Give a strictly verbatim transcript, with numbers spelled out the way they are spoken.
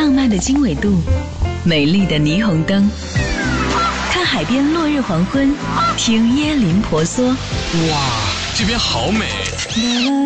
浪漫的经纬度，美丽的霓虹灯，看海边落日黄昏，听椰林婆娑。 哇，这边好美。